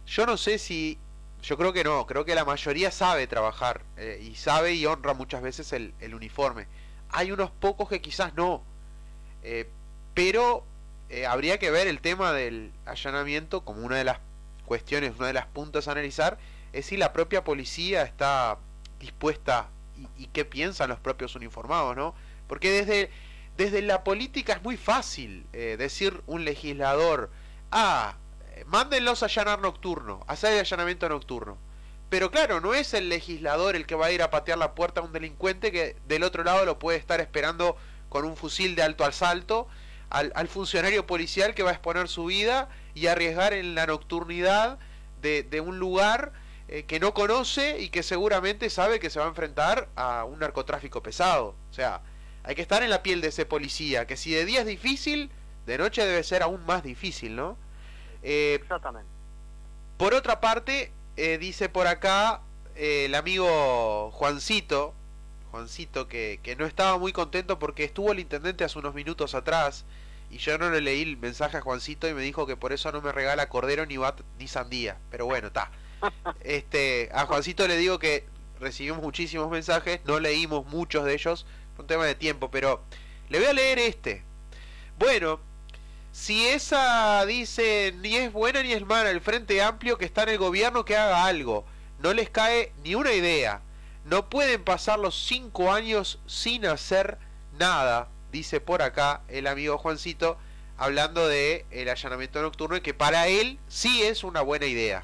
Yo no sé si... Yo creo que no, creo que la mayoría sabe trabajar y sabe y honra muchas veces el uniforme. Hay unos pocos que quizás no, eh, pero habría que ver el tema del allanamiento como una de las cuestiones, una de las puntas a analizar, es si la propia policía está dispuesta y qué piensan los propios uniformados, ¿no? Porque desde la política es muy fácil decir un legislador, mándenlos a allanar nocturno, a hacer el allanamiento nocturno. Pero claro, no es el legislador el que va a ir a patear la puerta a un delincuente que del otro lado lo puede estar esperando con un fusil de alto asalto, al funcionario policial que va a exponer su vida y arriesgar en la nocturnidad de un lugar que no conoce y que seguramente sabe que se va a enfrentar a un narcotráfico pesado. O sea, hay que estar en la piel de ese policía, que si de día es difícil, de noche debe ser aún más difícil, ¿no? Exactamente. Por otra parte, dice por acá el amigo Juancito, que no estaba muy contento porque estuvo el intendente hace unos minutos atrás y yo no le leí el mensaje a Juancito y me dijo que por eso no me regala cordero ni bat ni sandía. Pero bueno, está. A Juancito le digo que recibimos muchísimos mensajes, no leímos muchos de ellos, por un tema de tiempo, pero le voy a leer este. Bueno, si esa dice ni es buena ni es mala, el Frente Amplio que está en el gobierno que haga algo, no les cae ni una idea, no pueden pasar los 5 años sin hacer nada, dice por acá el amigo Juancito, hablando de el allanamiento nocturno y que para él sí es una buena idea.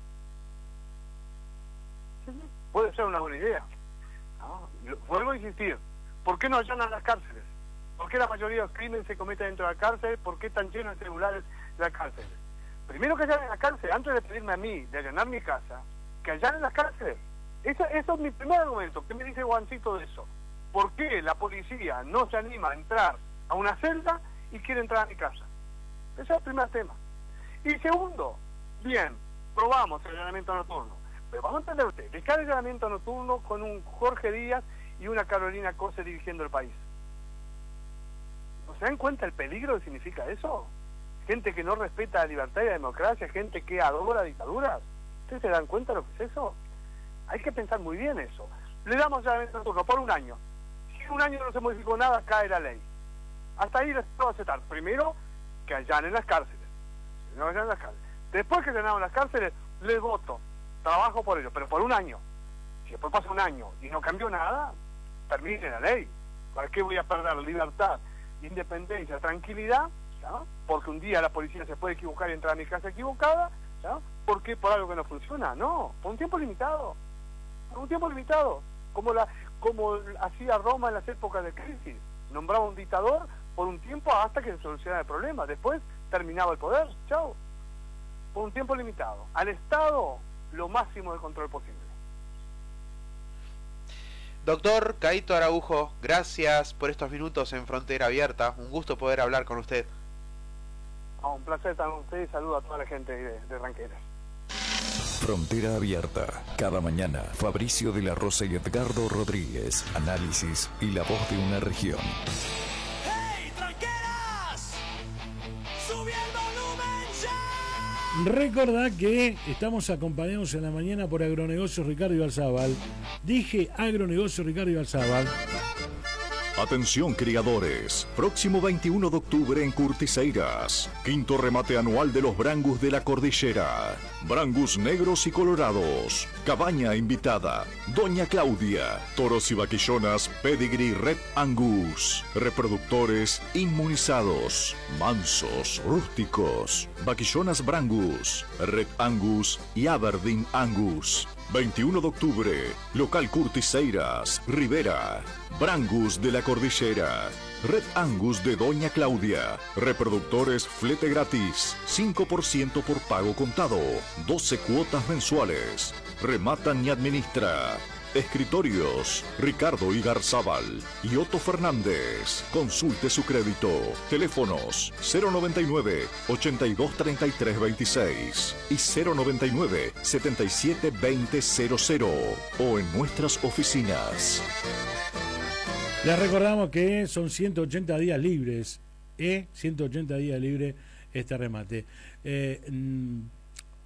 Puede ser una buena idea, ¿no? Vuelvo a insistir, ¿por qué no allanan las cárceles? ¿Por qué la mayoría de los crímenes se cometen dentro de la cárcel? ¿Por qué están llenos de celulares las cárceles? Primero que allanen la cárcel, antes de pedirme a mí de allanar mi casa, que allanen las cárceles. Eso es mi primer argumento. ¿Qué me dice Juancito de eso? ¿Por qué la policía no se anima a entrar a una celda y quiere entrar a mi casa? Ese es el primer tema. Y segundo, bien, probamos el allanamiento nocturno. Pero vamos a entender usted, de cada allanamiento nocturno con un Jorge Díaz y una Carolina Cose dirigiendo el país. ¿No se dan cuenta el peligro que significa eso? Gente que no respeta la libertad y la democracia, gente que adora dictaduras. ¿Ustedes se dan cuenta de lo que es eso? Hay que pensar muy bien eso. Le damos allanamiento nocturno por un año. Si en un año no se modificó nada, cae la ley. Hasta ahí les puedo aceptar. Primero, que allanen las cárceles. Si no allanen las cárceles. Después que allanaron las cárceles, les voto. Trabajo por ello, pero por un año. Si después pasa un año y no cambió nada, termine la ley. ¿Para qué voy a perder libertad, independencia, tranquilidad? ¿Ya? Porque un día la policía se puede equivocar y entrar a mi casa equivocada. ¿Ya? ¿Por qué? ¿Por algo que no funciona? No, por un tiempo limitado. Por un tiempo limitado. Como hacía Roma en las épocas de crisis. Nombraba un dictador por un tiempo hasta que se solucionara el problema. Después terminaba el poder. Chao. Por un tiempo limitado. Al Estado, lo máximo de control posible. Doctor Caíto Araujo, gracias por estos minutos en Frontera Abierta. Un gusto poder hablar con usted. Un placer estar con usted y saludo a toda la gente de Ranqueras. Frontera Abierta. Cada mañana, Fabricio de la Rosa y Edgardo Rodríguez. Análisis y la voz de una región. ¡Hey, tranqueras! ¡Sube el volumen ya! Recordá que estamos acompañados en la mañana por Agronegocios Ricardo Ibarzábal. Dije Agronegocios Ricardo Ibarzábal. Atención criadores, próximo 21 de octubre en Curtiseiras, quinto remate anual de los Brangus de la Cordillera. Brangus negros y colorados, cabaña invitada, Doña Claudia, toros y vaquillonas Pedigree Red Angus, reproductores inmunizados, mansos, rústicos, vaquillonas Brangus, Red Angus y Aberdeen Angus. 21 de octubre, local Curtiseiras, Rivera. Brangus de la Cordillera, Red Angus de Doña Claudia, reproductores flete gratis, 5% por pago contado, 12 cuotas mensuales, rematan y administra. Escritorios, Ricardo Igarzábal y Otto Fernández. Consulte su crédito. Teléfonos 099 82 33 26 y 099 77 20 00 o en nuestras oficinas. Les recordamos que son 180 días libres, 180 días libres este remate.